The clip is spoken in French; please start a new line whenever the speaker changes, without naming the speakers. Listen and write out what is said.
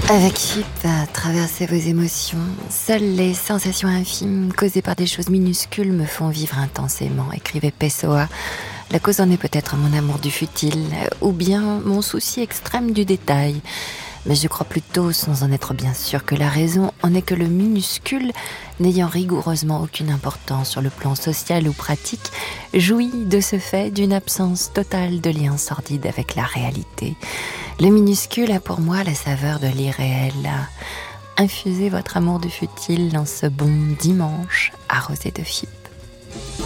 Avec Chip, traversez vos émotions. Seules les sensations infimes causées par des choses minuscules me font vivre intensément, écrivait Pessoa. La cause en est peut-être mon amour du futile, ou bien mon souci extrême du détail. Mais je crois plutôt, sans en être bien sûr, que la raison en est que le minuscule, n'ayant rigoureusement aucune importance sur le plan social ou pratique, jouit de ce fait d'une absence totale de lien sordide avec la réalité. Le minuscule a pour moi la saveur de l'irréel. Infusez votre amour du futile dans ce bon dimanche arrosé de FIP.